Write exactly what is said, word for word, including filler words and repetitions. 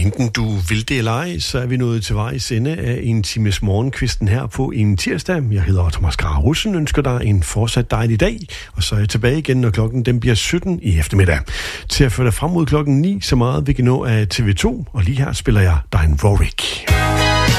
Enten du vil det eller ej, så er vi nået til vejs ende af en times morgenkvisten her på en tirsdag. Jeg hedder Thomas Krag-Russen, ønsker dig en fortsat dejlig dag, og så er jeg tilbage igen, når klokken den bliver sytten i eftermiddag. Til at føre dig frem mod klokken ni, så meget vi kan nå af T V to, og lige her spiller jeg Dine Warwick.